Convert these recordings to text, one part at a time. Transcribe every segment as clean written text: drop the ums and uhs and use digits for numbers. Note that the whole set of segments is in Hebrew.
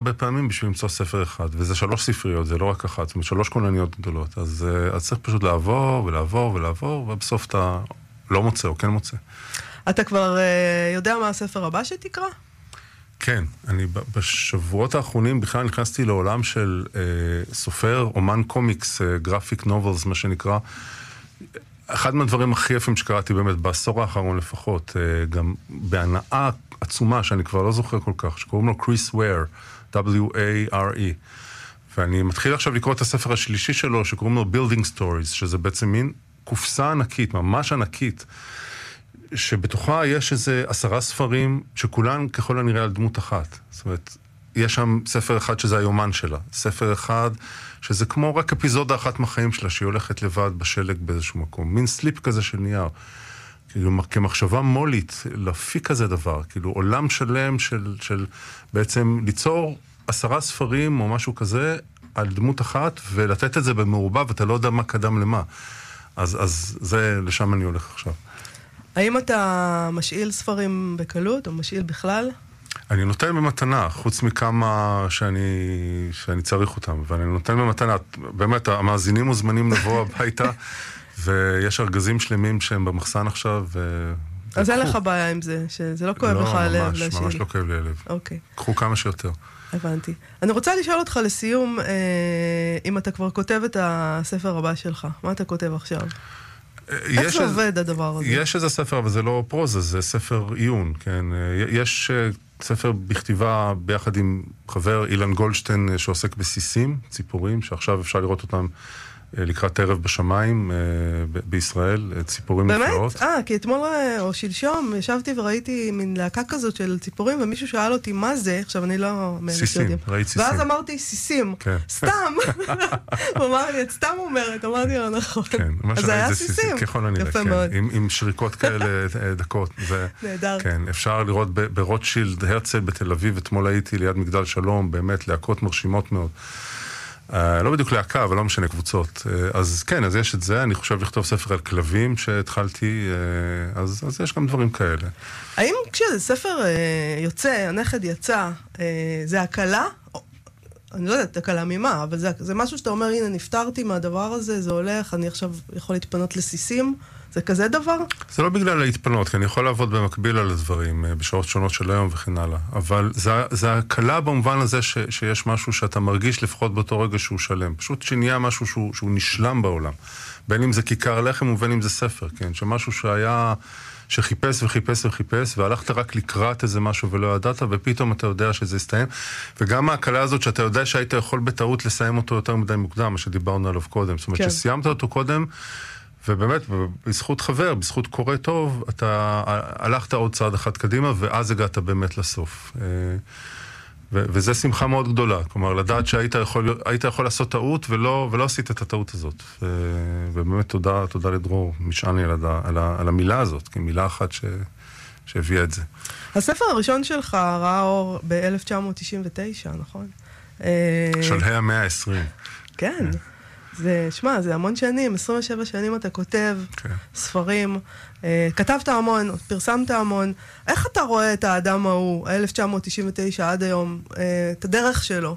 הרבה פעמים בשביל למצוא ספר אחד, וזה 3 ספריות, זה לא רק אחת, זאת אומרת 3 כונניות גדולות, אז צריך פשוט לעבור ולעבור ולעבור, ובסוף אתה לא מוצא או כן מוצא. אתה כבר יודע מה הספר הבא שתקרא? כן, אני בשבועות האחרונים בכלל נכנסתי לעולם של סופר, אומן קומיקס, גרפיק נובלס, מה שנקרא. אחד מהדברים הכי יפים שקראתי באמת, בעשור האחרון לפחות, גם בהנאה עצומה, שאני כבר לא זוכר כל כך, שקוראים לו קריס וויר, W-A-R-E. ואני מתחיל עכשיו לקרוא את הספר השלישי שלו, שקוראים לו Building Stories, שזה בעצם מין קופסה ענקית, ממש ענקית, שבתוכה יש איזה 10 ספרים, שכולן ככל הנראה על דמות אחת. זאת אומרת, יש שם ספר אחד שזה היומן שלה, ספר אחד שזה כמו רק אפיזודה אחת מהחיים שלה, שהיא הולכת לבד בשלג באיזשהו מקום, מין סליפ כזה של נייר. כאילו, כמחשבה מולית, להפיק כזה דבר, כאילו, עולם שלם של בעצם ליצור 10 ספרים או משהו כזה על דמות אחת, ולתת את זה במעורבב, ואתה לא יודע מה קדם למה. אז זה, לשם אני הולך עכשיו. האם אתה משאיל ספרים בקלות, או משאיל בכלל? אני נותן במתנה, חוץ מכמה שאני צריך אותם, ואני נותן במתנה, באמת, המאזינים מוזמנים לבוא הביתה, ויש ארגזים שלמים שהם במחסן עכשיו, אז אין לך בעיה עם זה, שזה לא כואב לך הלב להשאיל. לא, ממש לא כואב לי הלב. אוקיי. קחו כמה שיותר. הבנתי. אני רוצה לשאול אותך לסיום, אם אתה כבר כותב את הספר הבא שלך, מה אתה כותב עכשיו? איך זה עובד הדבר הזה? יש איזה ספר, אבל זה לא פרוזה, זה ספר עיון, כן? יש ספר בכתיבה ביחד עם חבר אילן גולדשטיין שעוסק בסיסים, ציפורים, שעכשיו אפשר לראות אותם לקראת ערב בשמיים בישראל, ציפורים נפלאות. באמת? כי אתמול או שלשום ישבתי וראיתי מין להקה כזאת של ציפורים, ומישהו שאל אותי מה זה, עכשיו אני לא... סיסים, ראית סיסים. ואז אמרתי סיסים, סתם. הוא אמר לי, את סתם אומרת, אמרתי לו נכון. אז זה היה סיסים. ככל הנראה, כן. עם שריקות כאלה דקות. נהדר. כן, אפשר לראות ברוטשילד, הרצל בתל אביב, אתמול הייתי ליד מגדל שלום, באמת להקות מרשימות מאוד. לא בדיוק להקה, אבל לא משנה קבוצות. אז כן, אז יש את זה. אני חושב לכתוב ספר על כלבים שהתחלתי, אז יש גם דברים כאלה. האם כשספר יוצא, הנכד יצא, זה הקלה? אני לא יודעת, הקלה ממה, אבל זה משהו שאתה אומר, הנה, נפטרתי מהדבר הזה, זה הולך, אני עכשיו יכול להתפנות לסיסים. זה כזה דבר? זה לא בגלל להתפנות, כי אני יכול לעבוד במקביל על הדברים, בשעות שונות של היום וכן הלאה. אבל זה הקלה במובן הזה שיש משהו שאתה מרגיש לפחות באותו רגע שהוא שלם. פשוט שנהיה משהו שהוא נשלם בעולם. בין אם זה כיכר לחם ובין אם זה ספר, כן? שמשהו שחיפש וחיפש וחיפש, והלכת רק לקראת איזה משהו ולא ידעת, ופתאום אתה יודע שזה יסתיים. וגם ההקלה הזאת שאתה יודע שהיית יכול בטעות לסיים אותו יותר מדי מוקדם, מה שדיברנו עליו קודם. זאת אומרת, שסיימת אותו קודם, ובאמת, בזכות חבר, בזכות קורא טוב, אתה הלכת עוד צעד אחד קדימה, ואז הגעת באמת לסוף. וזה שמחה מאוד גדולה. כלומר, לדעת שהיית יכול לעשות טעות, ולא עשית את הטעות הזאת. ובאמת, תודה לדרור משעני על המילה הזאת, כי מילה אחת שהביאה את זה. הספר הראשון שלך ראה אור ב-1999, נכון? שלהי המאה ה-20. כן. שמע, זה המון שנים, 27 שנים אתה כותב, ספרים, כתבת המון, פרסמת המון. איך אתה רואה את האדם ההוא, 1999 עד היום, את הדרך שלו?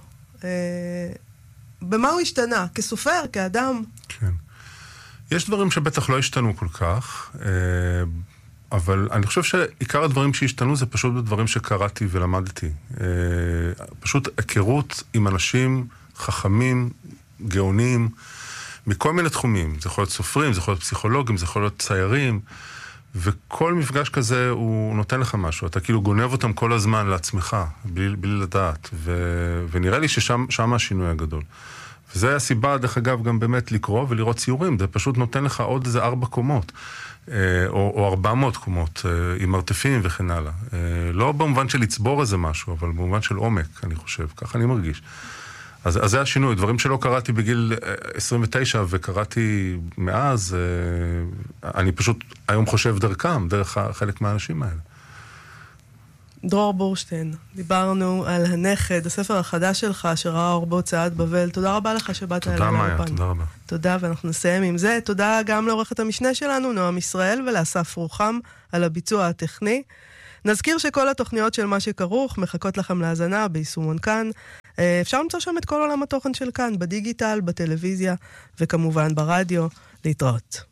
במה הוא השתנה? כסופר, כאדם? כן. יש דברים שבטח לא השתנו כל כך, אבל אני חושב שעיקר הדברים שהשתנו זה פשוט בדברים שקראתי ולמדתי. פשוט היכרות עם אנשים חכמים, גאונים, מכל מיני תחומים. זה יכול להיות סופרים, זה יכול להיות פסיכולוגים, זה יכול להיות ציירים, וכל מפגש כזה הוא נותן לך משהו. אתה כאילו גונב אותם כל הזמן לעצמך, בלי לדעת. ונראה לי ששם השינוי הגדול. וזה הסיבה, דרך אגב, גם באמת לקרוא ולראות ציורים. זה פשוט נותן לך עוד איזה 4 קומות, או 400 קומות, עם מרתפים וכן הלאה. לא במובן של לצבור איזה משהו, אבל במובן של עומק, אני חושב. ככה אני מרגיש. אז זה השינוי, דברים שלא קראתי בגיל 29 וקראתי מאז, אני פשוט היום חושב דרכם, דרך חלק מהאנשים האלה. דרור בורשטיין, דיברנו על הנכד, הספר החדש שלך שראה אור בהוצאת בבל. תודה רבה לך שבאת אליי לאולפן. תודה מאיה, תודה רבה. תודה, ואנחנו נסיים עם זה. תודה גם לעורכת המשנה שלנו, נועם ישראל, ולאסף רוחם על הביצוע הטכני. נזכיר שכל התוכניות של מה שכרוך מחכות לכם להאזנה ביישומון כאן. אפשר למצוא שם את כל עולם התוכן של כאן, בדיגיטל, בטלוויזיה, וכמובן ברדיו. להתראות.